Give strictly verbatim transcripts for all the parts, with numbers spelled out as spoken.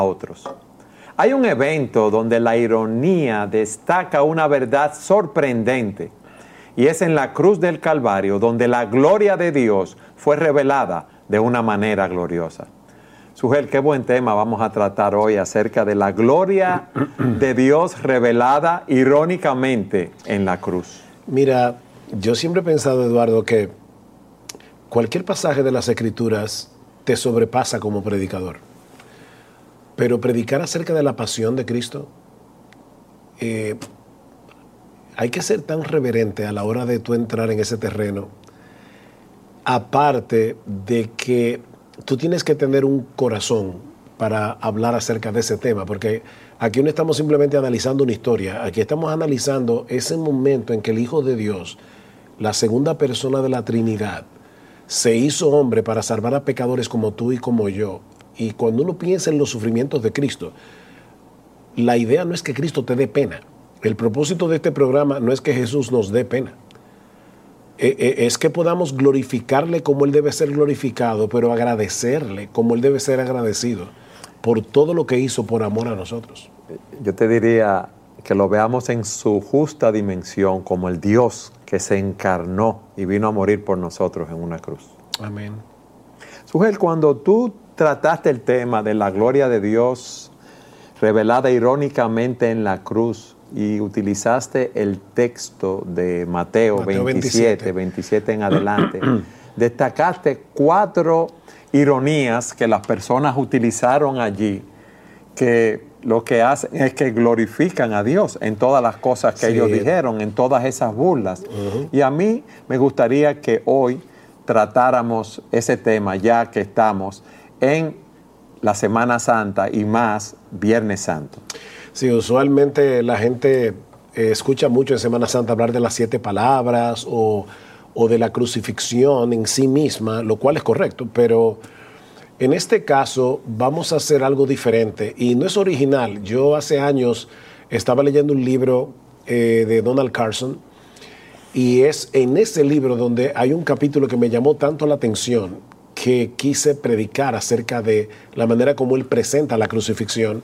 otros. Hay un evento donde la ironía destaca una verdad sorprendente, y es en la cruz del Calvario, donde la gloria de Dios fue revelada de una manera gloriosa. Sujel, qué buen tema vamos a tratar hoy acerca de la gloria de Dios revelada irónicamente en la cruz. Mira, yo siempre he pensado, Eduardo, que cualquier pasaje de las Escrituras te sobrepasa como predicador. Pero predicar acerca de la pasión de Cristo, eh, hay que ser tan reverente a la hora de tú entrar en ese terreno. Aparte de que tú tienes que tener un corazón para hablar acerca de ese tema, porque aquí no estamos simplemente analizando una historia, aquí estamos analizando ese momento en que el Hijo de Dios, la segunda persona de la Trinidad, se hizo hombre para salvar a pecadores como tú y como yo. Y cuando uno piensa en los sufrimientos de Cristo, la idea no es que Cristo te dé pena. El propósito de este programa no es que Jesús nos dé pena. Es que podamos glorificarle como Él debe ser glorificado, pero agradecerle como Él debe ser agradecido por todo lo que hizo por amor a nosotros. Yo te diría que lo veamos en su justa dimensión, como el Dios que se encarnó y vino a morir por nosotros en una cruz. Amén. Sujel, cuando tú trataste el tema de la gloria de Dios revelada irónicamente en la cruz y utilizaste el texto de Mateo, Mateo veintisiete, veintisiete en adelante, destacaste cuatro ironías que las personas utilizaron allí, que lo que hacen es que glorifican a Dios en todas las cosas que sí. ellos dijeron, en todas esas burlas. Uh-huh. Y a mí me gustaría que hoy tratáramos ese tema, ya que estamos en la Semana Santa y más Viernes Santo. Sí, usualmente la gente eh, escucha mucho en Semana Santa hablar de las siete palabras o, o de la crucifixión en sí misma, lo cual es correcto, pero en este caso vamos a hacer algo diferente y no es original. Yo hace años estaba leyendo un libro eh, de Donald Carson y es en ese libro donde hay un capítulo que me llamó tanto la atención que quise predicar acerca de la manera como él presenta la crucifixión,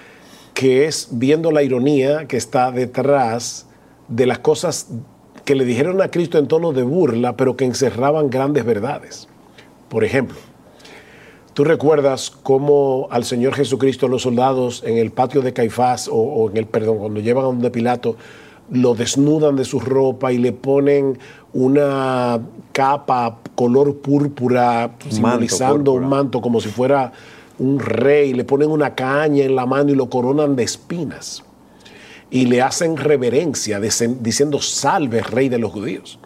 que es viendo la ironía que está detrás de las cosas que le dijeron a Cristo en tono de burla, pero que encerraban grandes verdades. Por ejemplo, ¿tú recuerdas cómo al Señor Jesucristo los soldados en el patio de Caifás, o, o en el, perdón, cuando llevan a donde Pilato, lo desnudan de su ropa y le ponen una capa color púrpura, un simbolizando manto púrpura. un manto como si fuera un rey, le ponen una caña en la mano y lo coronan de espinas y le hacen reverencia diciendo salve rey de los judíos?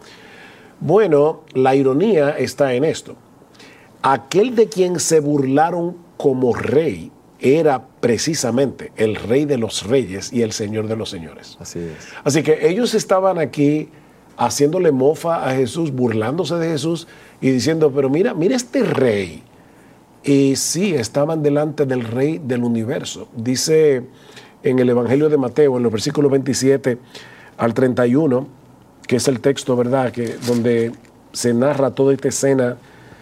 Bueno, la ironía está en esto. Aquel de quien se burlaron como rey era precisamente el rey de los reyes y el señor de los señores. Así es. Así que ellos estaban aquí haciéndole mofa a Jesús, burlándose de Jesús y diciendo, pero mira, mira este rey. Y sí, estaban delante del rey del universo. Dice en el Evangelio de Mateo, en los versículos veintisiete al treinta y uno, que es el texto, ¿verdad?, que donde se narra toda esta escena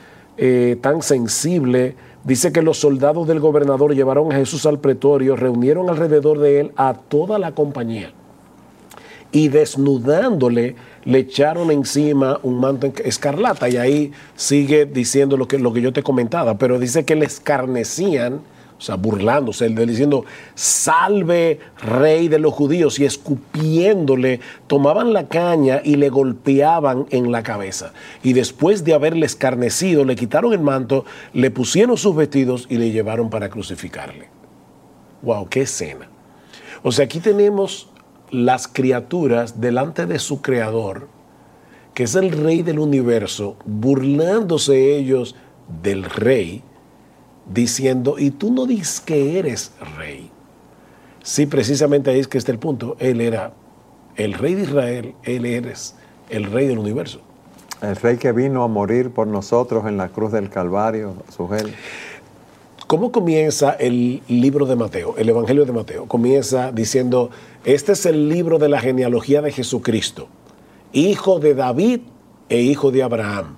eh, tan sensible. Dice que los soldados del gobernador llevaron a Jesús al pretorio, reunieron alrededor de él a toda la compañía y desnudándole le echaron encima un manto escarlata. Y ahí sigue diciendo lo que, lo que yo te comentaba, pero dice que le escarnecían, o sea, burlándose, diciendo salve rey de los judíos, y escupiéndole tomaban la caña y le golpeaban en la cabeza. Y después de haberle escarnecido, le quitaron el manto, le pusieron sus vestidos y le llevaron para crucificarle. ¡Wow! ¡Qué escena! O sea, aquí tenemos las criaturas delante de su creador, que es el rey del universo, burlándose ellos del rey, diciendo, y tú no dices que eres rey. Sí, precisamente ahí es que está el punto. Él era el rey de Israel, él eres el rey del universo. El rey que vino a morir por nosotros en la cruz del Calvario, Sujel. ¿Cómo comienza el libro de Mateo, el Evangelio de Mateo? Comienza diciendo, este es el libro de la genealogía de Jesucristo, hijo de David e hijo de Abraham.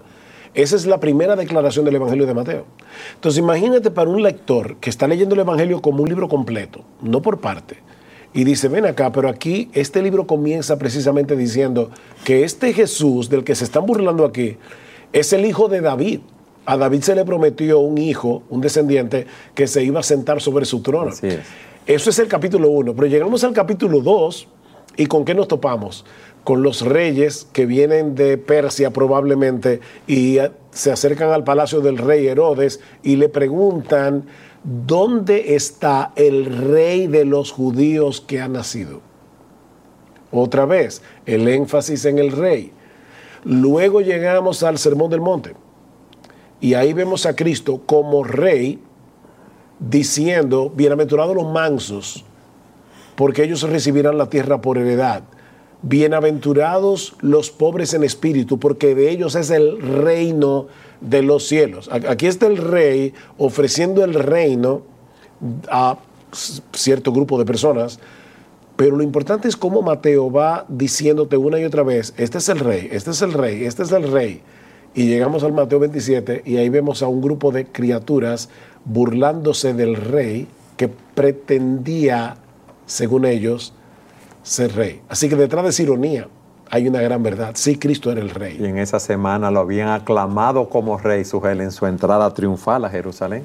Esa es la primera declaración del Evangelio de Mateo. Entonces imagínate para un lector que está leyendo el Evangelio como un libro completo, no por parte, y dice, ven acá, pero aquí este libro comienza precisamente diciendo que este Jesús del que se están burlando aquí es el hijo de David. A David se le prometió un hijo, un descendiente, que se iba a sentar sobre su trono. Así es. Eso es el capítulo uno, pero llegamos al capítulo dos y ¿con qué nos topamos? Con los reyes que vienen de Persia probablemente y se acercan al palacio del rey Herodes y le preguntan, ¿dónde está el rey de los judíos que ha nacido? Otra vez, el énfasis en el rey. Luego llegamos al Sermón del Monte y ahí vemos a Cristo como rey diciendo, bienaventurados los mansos, porque ellos recibirán la tierra por heredad. Bienaventurados los pobres en espíritu, porque de ellos es el reino de los cielos. Aquí está el rey ofreciendo el reino a cierto grupo de personas, pero lo importante es cómo Mateo va diciéndote una y otra vez, este es el rey, este es el rey, este es el rey. Y llegamos al Mateo veintisiete y ahí vemos a un grupo de criaturas burlándose del rey que pretendía, según ellos, ser rey. Así que detrás de esa ironía hay una gran verdad. Sí, Cristo era el rey. Y en esa semana lo habían aclamado como rey, Sujel, en su entrada triunfal a Jerusalén.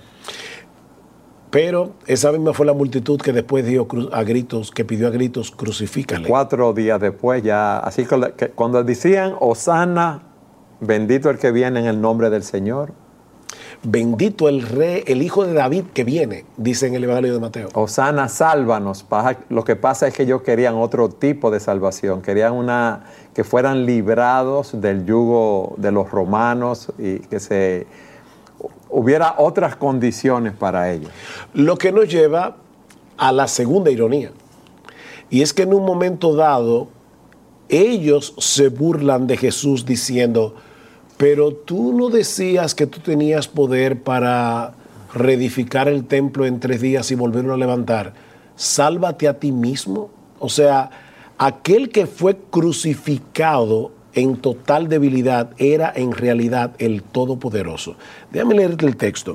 Pero esa misma fue la multitud que después dio a gritos, que pidió a gritos, crucifícale. Cuatro días después ya, así que, que cuando decían, Hosana, bendito el que viene en el nombre del Señor. Bendito el rey, el hijo de David que viene, dice en el Evangelio de Mateo. Hosana, sálvanos. Lo que pasa es que ellos querían otro tipo de salvación. Querían una que fueran librados del yugo de los romanos y que se hubiera otras condiciones para ellos. Lo que nos lleva a la segunda ironía. Y es que en un momento dado, ellos se burlan de Jesús diciendo, pero tú no decías que tú tenías poder para reedificar el templo en tres días y volverlo a levantar. Sálvate a ti mismo. O sea, aquel que fue crucificado en total debilidad era en realidad el Todopoderoso. Déjame leerte el texto.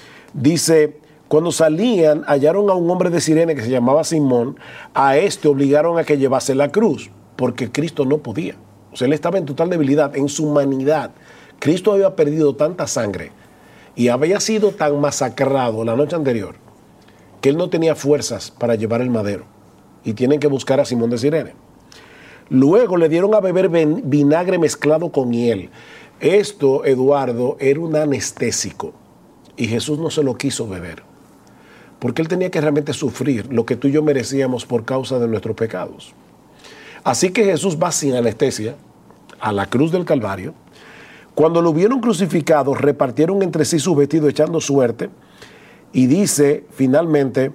Dice, cuando salían hallaron a un hombre de Cirene que se llamaba Simón. A este obligaron a que llevase la cruz, porque Cristo no podía. O sea, él estaba en total debilidad, en su humanidad. Cristo había perdido tanta sangre y había sido tan masacrado la noche anterior que él no tenía fuerzas para llevar el madero. Y tienen que buscar a Simón de Cirene. Luego le dieron a beber vinagre mezclado con hiel. Esto, Eduardo, era un anestésico. Y Jesús no se lo quiso beber. Porque él tenía que realmente sufrir lo que tú y yo merecíamos por causa de nuestros pecados. Así que Jesús va sin anestesia a la cruz del Calvario. Cuando lo vieron crucificado, repartieron entre sí sus vestidos echando suerte. Y dice finalmente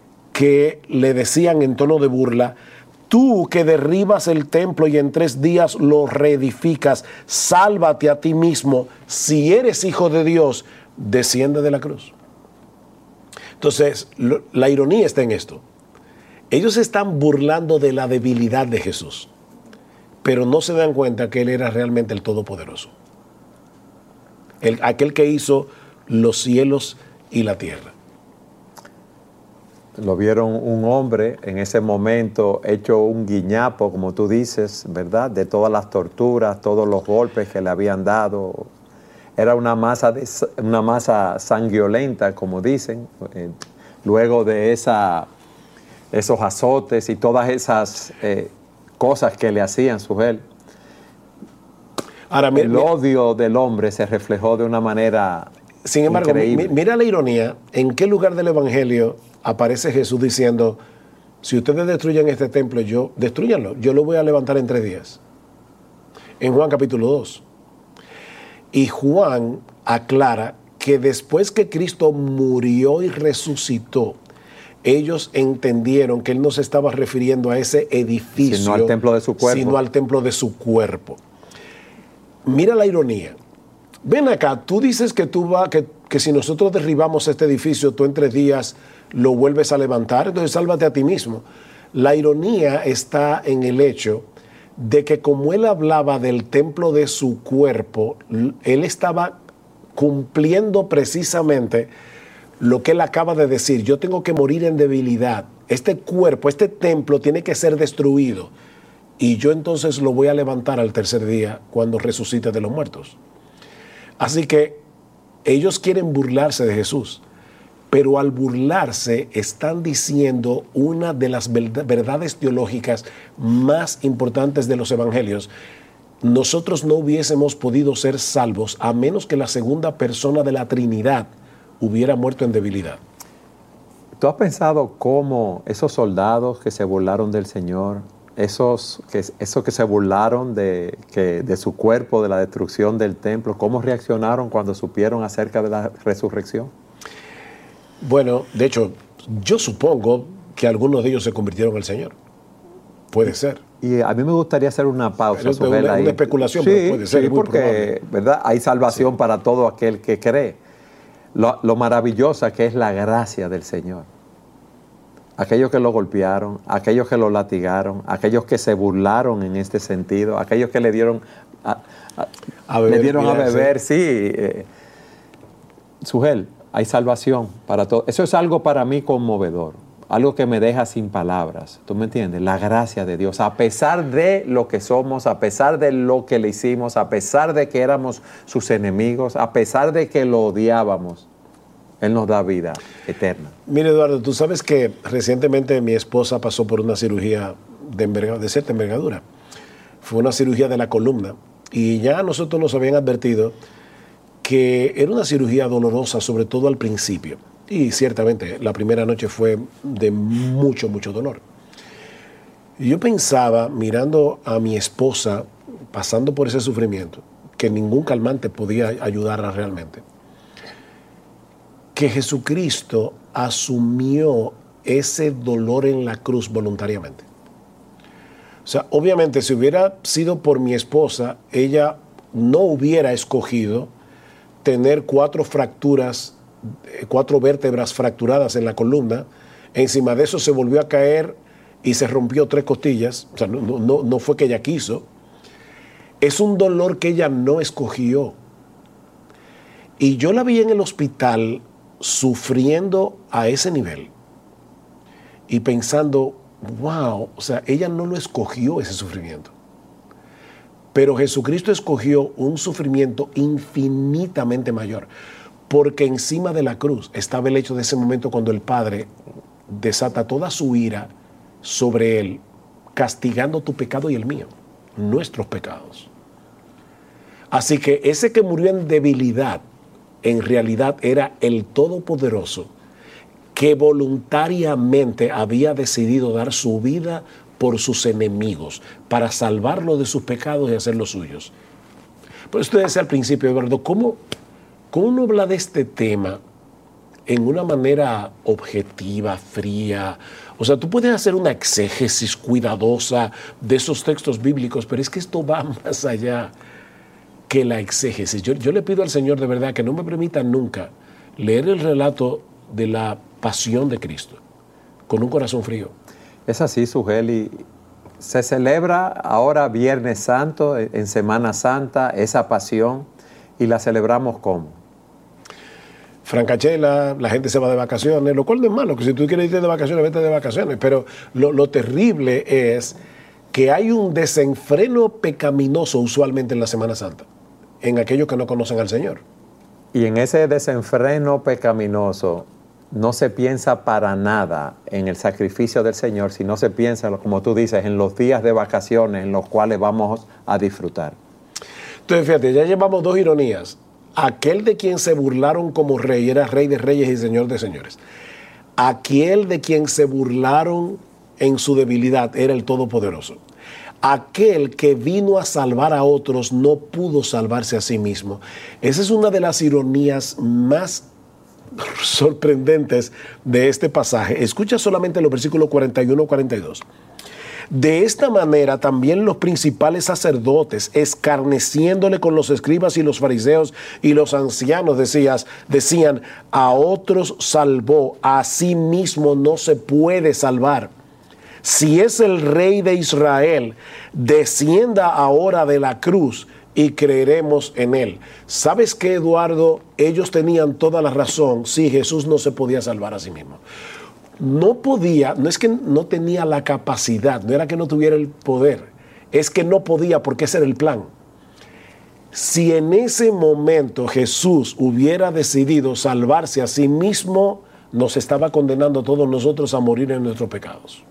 que le decían en tono de burla, tú que derribas el templo y en tres días lo reedificas, sálvate a ti mismo. Si eres hijo de Dios, desciende de la cruz. Entonces, lo, la ironía está en esto. Ellos están burlando de la debilidad de Jesús, pero no se dan cuenta que Él era realmente el Todopoderoso. El, aquel que hizo los cielos y la tierra. Lo vieron un hombre en ese momento hecho un guiñapo, como tú dices, ¿verdad? De todas las torturas, todos los golpes que le habían dado. Era una masa, de, una masa sanguinolenta, como dicen, eh, luego de esa, esos azotes y todas esas eh, cosas que le hacían, Sujel. Ahora, el odio del hombre se reflejó de una manera sin embargo, increíble. Mira la ironía, ¿en qué lugar del Evangelio aparece Jesús diciendo, si ustedes destruyen este templo, yo, destruyanlo, yo lo voy a levantar en tres días? En Juan capítulo dos. Y Juan aclara que después que Cristo murió y resucitó, ellos entendieron que Él no se estaba refiriendo a ese edificio, sino al templo de su cuerpo. Sino al templo de su cuerpo. Mira la ironía. Ven acá, tú dices que, tú va, que, que si nosotros derribamos este edificio, tú en tres días lo vuelves a levantar, entonces sálvate a ti mismo. La ironía está en el hecho de que como él hablaba del templo de su cuerpo, él estaba cumpliendo precisamente lo que él acaba de decir. Yo tengo que morir en debilidad. Este cuerpo, este templo tiene que ser destruido. Y yo entonces lo voy a levantar al tercer día cuando resucite de los muertos. Así que ellos quieren burlarse de Jesús, pero al burlarse están diciendo una de las verdades teológicas más importantes de los evangelios. Nosotros no hubiésemos podido ser salvos a menos que la segunda persona de la Trinidad hubiera muerto en debilidad. ¿Tú has pensado cómo esos soldados que se burlaron del Señor, esos que, esos que se burlaron de, que, de su cuerpo, de la destrucción del templo, cómo reaccionaron cuando supieron acerca de la resurrección? Bueno, de hecho, yo supongo que algunos de ellos se convirtieron al Señor. Puede ser. Y a mí me gustaría hacer una pausa. Es una, una, una especulación, sí, pero puede ser. Sí, muy porque probable. ¿verdad? Hay salvación Sí. para todo aquel que cree. Lo, lo maravillosa que es la gracia del Señor. Aquellos que lo golpearon, aquellos que lo latigaron, aquellos que se burlaron en este sentido, aquellos que le dieron a, a, a beber, le dieron mira, a beber, sí. sí eh, Sugel, hay salvación para todo. Eso es algo para mí conmovedor, algo que me deja sin palabras. ¿Tú me entiendes? La gracia de Dios, a pesar de lo que somos, a pesar de lo que le hicimos, a pesar de que éramos sus enemigos, a pesar de que lo odiábamos, Él nos da vida eterna. Mire, Eduardo, tú sabes que recientemente mi esposa pasó por una cirugía de, enverga, de cierta envergadura. Fue una cirugía de la columna. Y ya nosotros nos habían advertido que era una cirugía dolorosa, sobre todo al principio. Y ciertamente la primera noche fue de mucho, mucho dolor. Y yo pensaba, mirando a mi esposa pasando por ese sufrimiento, que ningún calmante podía ayudarla realmente, que Jesucristo asumió ese dolor en la cruz voluntariamente. O sea, obviamente si hubiera sido por mi esposa, ella no hubiera escogido tener cuatro fracturas, cuatro vértebras fracturadas en la columna. Encima de eso se volvió a caer y se rompió tres costillas. O sea, no, no, no fue que ella quiso. Es un dolor que ella no escogió. Y yo la vi en el hospital sufriendo a ese nivel y pensando, wow, o sea, ella no lo escogió ese sufrimiento. Pero Jesucristo escogió un sufrimiento infinitamente mayor, porque encima de la cruz estaba el hecho de ese momento cuando el Padre desata toda su ira sobre él, castigando tu pecado y el mío, nuestros pecados. Así que ese que murió en debilidad, en realidad era el Todopoderoso, que voluntariamente había decidido dar su vida por sus enemigos, para salvarlo de sus pecados y hacerlos suyos. Por eso usted decía al principio, Eduardo, ¿cómo, cómo uno habla de este tema en una manera objetiva, fría? O sea, tú puedes hacer una exégesis cuidadosa de esos textos bíblicos, pero es que esto va más allá que la exégesis. Yo, yo le pido al Señor de verdad que no me permita nunca leer el relato de la pasión de Cristo con un corazón frío. Es así, Sugel, y se celebra ahora Viernes Santo, en Semana Santa, esa pasión, y la celebramos ¿cómo? Francachela, la gente se va de vacaciones, lo cual no es malo, que si tú quieres irte de vacaciones, vete de vacaciones, pero lo, lo terrible es que hay un desenfreno pecaminoso usualmente en la Semana Santa, en aquellos que no conocen al Señor. Y en ese desenfreno pecaminoso no se piensa para nada en el sacrificio del Señor, sino se piensa, como tú dices, en los días de vacaciones en los cuales vamos a disfrutar. Entonces, fíjate, ya llevamos dos ironías. Aquel de quien se burlaron como rey era rey de reyes y señor de señores. Aquel de quien se burlaron en su debilidad era el Todopoderoso. Aquel que vino a salvar a otros no pudo salvarse a sí mismo. Esa es una de las ironías más sorprendentes de este pasaje. Escucha solamente los versículos cuarenta y uno a cuarenta y dos. De esta manera también los principales sacerdotes, escarneciéndole con los escribas y los fariseos y los ancianos, decías, decían, a otros salvó, a sí mismo no se puede salvar. Si es el Rey de Israel, descienda ahora de la cruz y creeremos en él. ¿Sabes qué, Eduardo? Ellos tenían toda la razón. Sí, Jesús no se podía salvar a sí mismo. No podía, no es que no tenía la capacidad, no era que no tuviera el poder, es que no podía porque ese era el plan. Si en ese momento Jesús hubiera decidido salvarse a sí mismo, nos estaba condenando a todos nosotros a morir en nuestros pecados.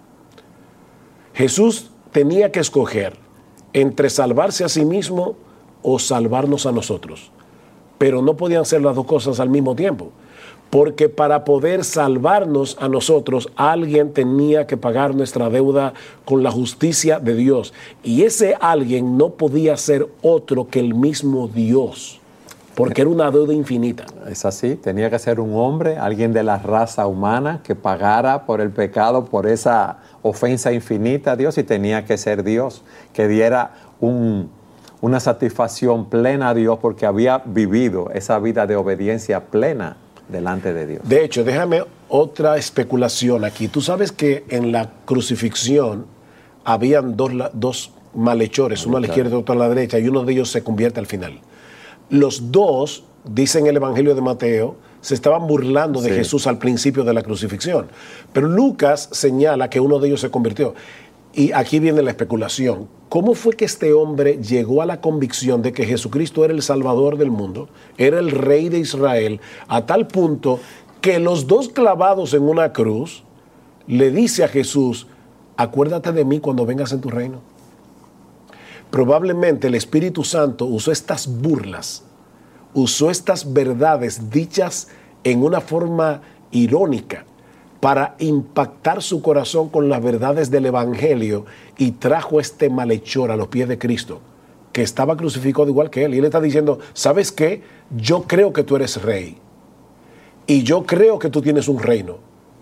Jesús tenía que escoger entre salvarse a sí mismo o salvarnos a nosotros. Pero no podían ser las dos cosas al mismo tiempo. Porque para poder salvarnos a nosotros, alguien tenía que pagar nuestra deuda con la justicia de Dios. Y ese alguien no podía ser otro que el mismo Dios, porque era una deuda infinita. Es así, tenía que ser un hombre, alguien de la raza humana que pagara por el pecado, por esa ofensa infinita a Dios, y tenía que ser Dios, que diera un, una satisfacción plena a Dios porque había vivido esa vida de obediencia plena delante de Dios. De hecho, déjame otra especulación aquí. Tú sabes que en la crucifixión habían dos, dos malhechores, uno a la izquierda y otro a la derecha, y uno de ellos se convierte al final. Los dos, dice en el Evangelio de Mateo, se estaban burlando de sí. Jesús al principio de la crucifixión. Pero Lucas señala que uno de ellos se convirtió. Y aquí viene la especulación. ¿Cómo fue que este hombre llegó a la convicción de que Jesucristo era el Salvador del mundo, era el Rey de Israel, a tal punto que los dos clavados en una cruz le dice a Jesús, acuérdate de mí cuando vengas en tu reino? Probablemente el Espíritu Santo usó estas burlas, usó estas verdades dichas en una forma irónica para impactar su corazón con las verdades del Evangelio, y trajo este malhechor a los pies de Cristo, que estaba crucificado igual que él. Y él está diciendo, ¿sabes qué? Yo creo que tú eres rey. Y yo creo que tú tienes un reino.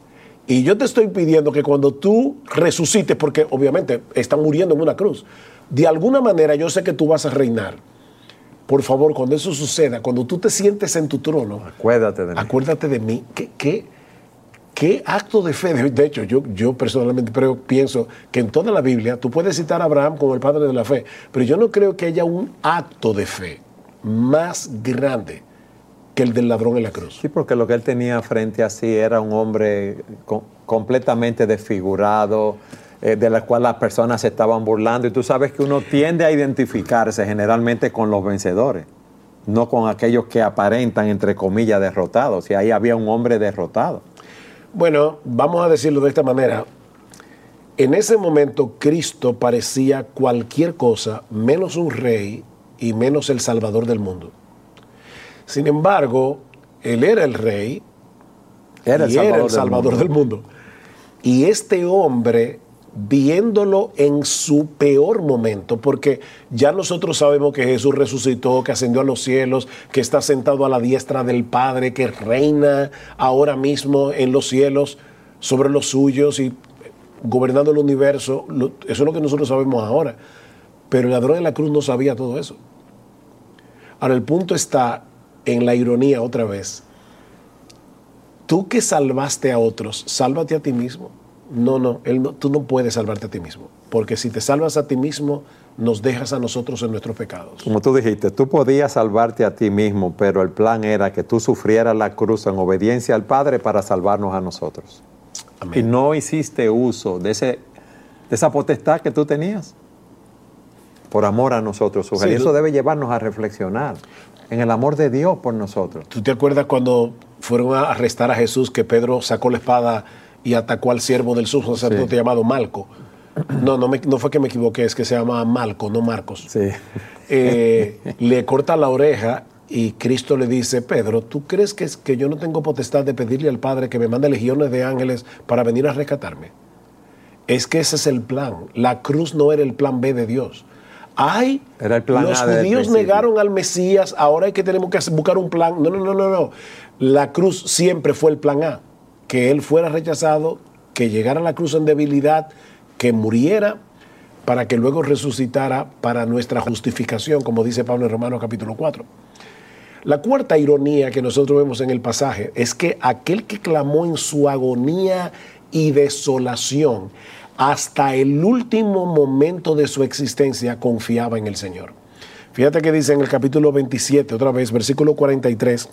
Y yo te estoy pidiendo que cuando tú resucites, porque obviamente están muriendo en una cruz, de alguna manera yo sé que tú vas a reinar. Por favor, cuando eso suceda, cuando tú te sientes en tu trono, acuérdate de mí. Acuérdate de mí. ¿Qué, qué, qué acto de fe? De hecho, yo, yo personalmente creo, pienso que en toda la Biblia tú puedes citar a Abraham como el padre de la fe, pero yo no creo que haya un acto de fe más grande que el del ladrón en la cruz. Sí, porque lo que él tenía frente a sí era un hombre co- completamente desfigurado, eh, de la cual las personas se estaban burlando. Y tú sabes que uno tiende a identificarse generalmente con los vencedores, no con aquellos que aparentan, entre comillas, derrotados. Y ahí había un hombre derrotado. Bueno, vamos a decirlo de esta manera. En ese momento Cristo parecía cualquier cosa menos un rey y menos el Salvador del mundo. Sin embargo, él era el rey era el y Salvador, era el Salvador del, mundo. del mundo. Y este hombre, viéndolo en su peor momento, porque ya nosotros sabemos que Jesús resucitó, que ascendió a los cielos, que está sentado a la diestra del Padre, que reina ahora mismo en los cielos sobre los suyos y gobernando el universo. Eso es lo que nosotros sabemos ahora. Pero el ladrón en la cruz no sabía todo eso. Ahora, el punto está en la ironía otra vez. Tú que salvaste a otros, sálvate a ti mismo. No, no, él no, tú no puedes salvarte a ti mismo, porque si te salvas a ti mismo, nos dejas a nosotros en nuestros pecados. Como tú dijiste, tú podías salvarte a ti mismo, pero el plan era que tú sufrieras la cruz en obediencia al Padre para salvarnos a nosotros. Amén. Y no hiciste uso de, ese, de esa potestad que tú tenías por amor a nosotros. Sí, y eso debe llevarnos a reflexionar en el amor de Dios por nosotros. ¿Tú te acuerdas cuando fueron a arrestar a Jesús, que Pedro sacó la espada y atacó al siervo del sumo sacerdote sí. llamado Malco? No, no, me, no fue que me equivoqué, es que se llama Malco, no Marcos. Sí. Eh, le corta la oreja y Cristo le dice, Pedro, ¿tú crees que, es, que yo no tengo potestad de pedirle al Padre que me mande legiones de ángeles para venir a rescatarme? Es que ese es el plan. La cruz no era el plan B de Dios. Ay, era el plan los A judíos negaron al Mesías, ahora hay que tenemos que buscar un plan. No, no, no, no, no. La cruz siempre fue el plan A. Que él fuera rechazado, que llegara a la cruz en debilidad, que muriera, para que luego resucitara para nuestra justificación, como dice Pablo en Romanos capítulo cuatro. La cuarta ironía que nosotros vemos en el pasaje es que aquel que clamó en su agonía y desolación, hasta el último momento de su existencia confiaba en el Señor. Fíjate que dice en el capítulo veintisiete, otra vez, versículo cuarenta y tres,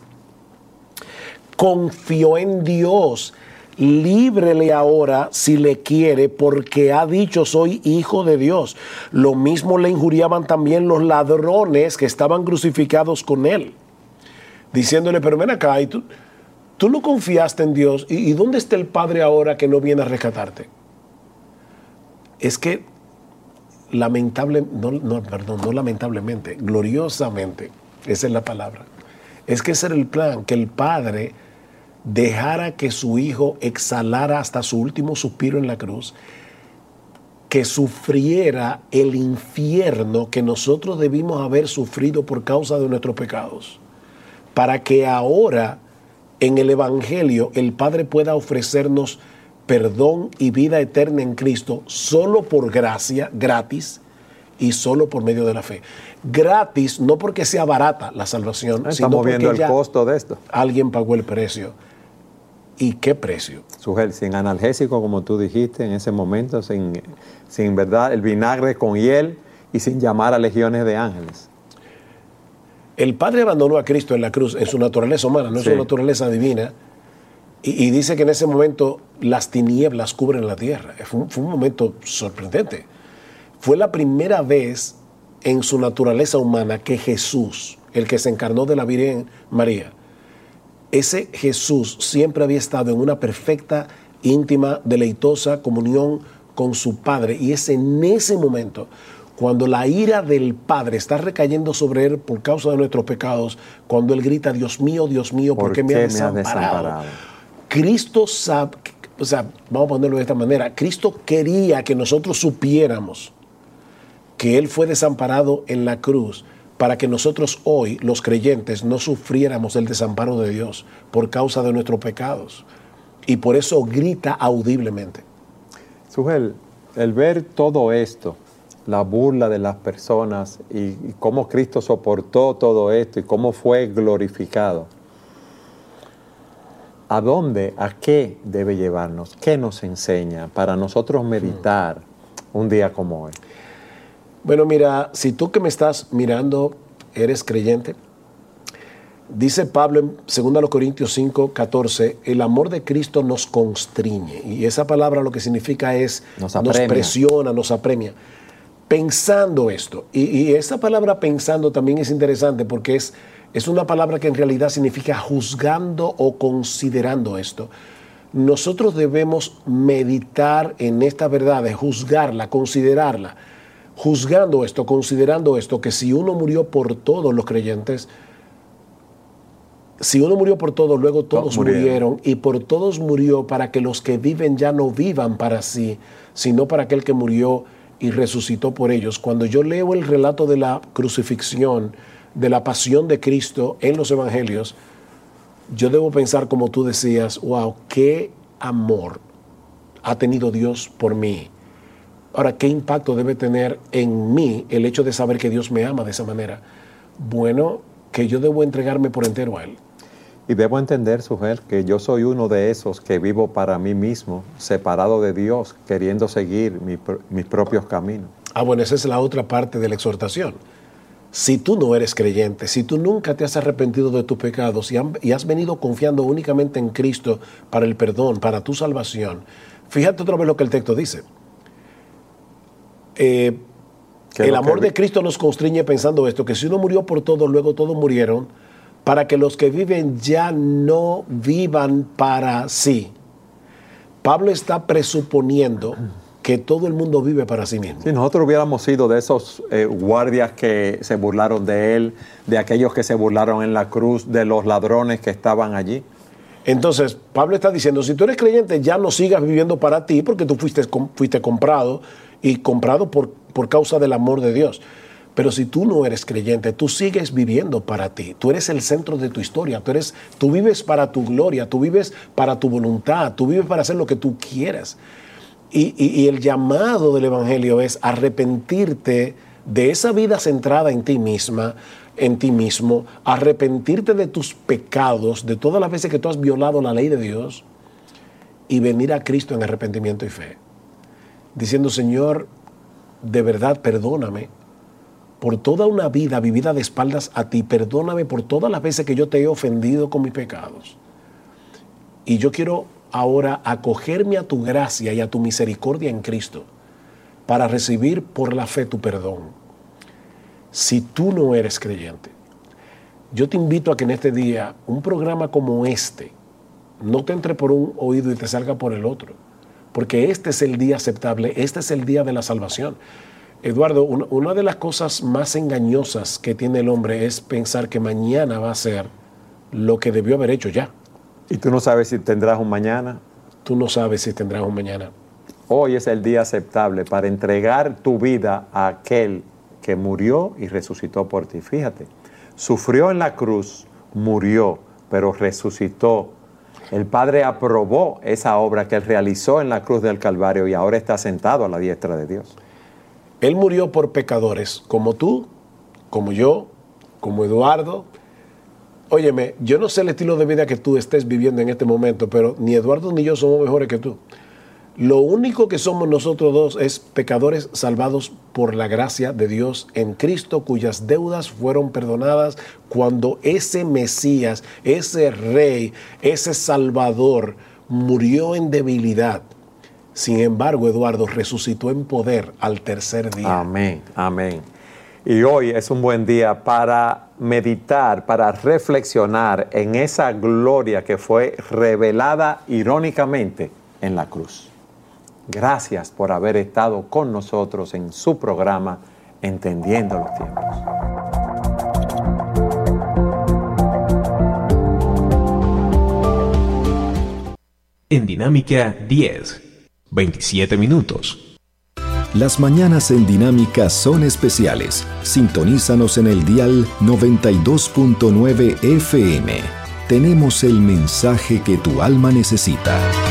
confió en Dios, líbrele ahora si le quiere, porque ha dicho soy hijo de Dios. Lo mismo le injuriaban también los ladrones que estaban crucificados con él, diciéndole, pero ven acá, y tú, tú no confiaste en Dios, ¿y, y dónde está el Padre ahora que no viene a rescatarte? Es que lamentable, no, no, perdón, no lamentablemente, gloriosamente, esa es la palabra. Es que ese era el plan, que el Padre dejara que su Hijo exhalara hasta su último suspiro en la cruz, que sufriera el infierno que nosotros debimos haber sufrido por causa de nuestros pecados, para que ahora en el Evangelio el Padre pueda ofrecernos perdón y vida eterna en Cristo solo por gracia, gratis, y solo por medio de la fe. Gratis, no porque sea barata la salvación, Estamos sino porque viendo el ya costo de esto. Alguien pagó el precio. ¿Y qué precio? Sujel, sin analgésico, como tú dijiste en ese momento, sin, sin verdad, el vinagre con hiel y sin llamar a legiones de ángeles. El Padre abandonó a Cristo en la cruz, en su naturaleza humana, no en Sí. su naturaleza divina. Y, y dice que en ese momento las tinieblas cubren la tierra. Fue un, fue un momento sorprendente. Fue la primera vez en su naturaleza humana que Jesús, el que se encarnó de la Virgen María, ese Jesús siempre había estado en una perfecta, íntima, deleitosa comunión con su Padre. Y es en ese momento, cuando la ira del Padre está recayendo sobre él por causa de nuestros pecados, cuando él grita, Dios mío, Dios mío, ¿por, ¿por qué me, me has desamparado? desamparado? Cristo sabe, o sea, vamos a ponerlo de esta manera, Cristo quería que nosotros supiéramos que Él fue desamparado en la cruz para que nosotros hoy, los creyentes, no sufriéramos el desamparo de Dios por causa de nuestros pecados. Y por eso grita audiblemente. Sujel, el ver todo esto, la burla de las personas y, y cómo Cristo soportó todo esto y cómo fue glorificado, ¿a dónde, a qué debe llevarnos? ¿Qué nos enseña para nosotros meditar un día como hoy? Bueno, mira, si tú que me estás mirando eres creyente, dice Pablo en dos Corintios cinco, catorce, el amor de Cristo nos constriñe. Y esa palabra lo que significa es, nos, nos presiona, nos apremia. Pensando esto, y, y esa palabra pensando también es interesante porque es, es una palabra que en realidad significa juzgando o considerando esto. Nosotros debemos meditar en esta verdad, juzgarla, considerarla. Juzgando esto, considerando esto, que si uno murió por todos los creyentes, si uno murió por todos, luego todos murieron. murieron, y por todos murió para que los que viven ya no vivan para sí, sino para aquel que murió y resucitó por ellos. Cuando yo leo el relato de la crucifixión, de la pasión de Cristo en los evangelios, yo debo pensar, como tú decías, wow, qué amor ha tenido Dios por mí. Ahora, ¿qué impacto debe tener en mí el hecho de saber que Dios me ama de esa manera? Bueno, que yo debo entregarme por entero a Él. Y debo entender, Sujel, que yo soy uno de esos que vivo para mí mismo, separado de Dios, queriendo seguir mi, mis propios caminos. Ah, bueno, esa es la otra parte de la exhortación. Si tú no eres creyente, si tú nunca te has arrepentido de tus pecados y, han, y has venido confiando únicamente en Cristo para el perdón, para tu salvación, fíjate otra vez lo que el texto dice. Eh, el amor de Cristo nos constriñe pensando esto, que si uno murió por todos, luego todos murieron, para que los que viven ya no vivan para sí. Pablo está presuponiendo que todo el mundo vive para sí mismo. Si nosotros hubiéramos sido de esos eh, guardias que se burlaron de él, de aquellos que se burlaron en la cruz, de los ladrones que estaban allí. Entonces, Pablo está diciendo, si tú eres creyente, ya no sigas viviendo para ti, porque tú fuiste, fuiste comprado, y comprado por, por causa del amor de Dios. Pero si tú no eres creyente, tú sigues viviendo para ti. Tú eres el centro de tu historia. Tú, eres, tú vives para tu gloria, tú vives para tu voluntad, tú vives para hacer lo que tú quieras. Y, y, y el llamado del Evangelio es arrepentirte de esa vida centrada en ti misma, en ti mismo, arrepentirte de tus pecados, de todas las veces que tú has violado la ley de Dios y venir a Cristo en arrepentimiento y fe. diciendo, Señor, de verdad perdóname por toda una vida vivida de espaldas a ti, perdóname por todas las veces que yo te he ofendido con mis pecados. Y yo quiero ahora acogerme a tu gracia y a tu misericordia en Cristo para recibir por la fe tu perdón. Si tú no eres creyente, yo te invito a que en este día, un programa como este, no te entre por un oído y te salga por el otro, porque este es el día aceptable, este es el día de la salvación. Eduardo, una de las cosas más engañosas que tiene el hombre es pensar que mañana va a ser lo que debió haber hecho ya. Y tú no sabes si tendrás un mañana. Tú no sabes si tendrás un mañana. Hoy es el día aceptable para entregar tu vida a aquel que murió y resucitó por ti. Fíjate, sufrió en la cruz, murió, pero resucitó. El Padre aprobó esa obra que Él realizó en la cruz del Calvario y ahora está sentado a la diestra de Dios. Él murió por pecadores, como tú, como yo, como Eduardo. Óyeme, yo no sé el estilo de vida que tú estés viviendo en este momento, pero ni Eduardo ni yo somos mejores que tú. Lo único que somos nosotros dos es pecadores salvados por la gracia de Dios en Cristo, cuyas deudas fueron perdonadas cuando ese Mesías, ese Rey, ese Salvador murió en debilidad. Sin embargo, Eduardo resucitó en poder al tercer día. Amén, amén. Y hoy es un buen día para meditar, para reflexionar en esa gloria que fue revelada irónicamente en la cruz. Gracias por haber estado con nosotros en su programa Entendiendo los Tiempos. En Dinámica diez, veintisiete minutos. Las mañanas en Dinámica son especiales. Sintonízanos en el dial noventa y dos punto nueve F M. Tenemos el mensaje que tu alma necesita.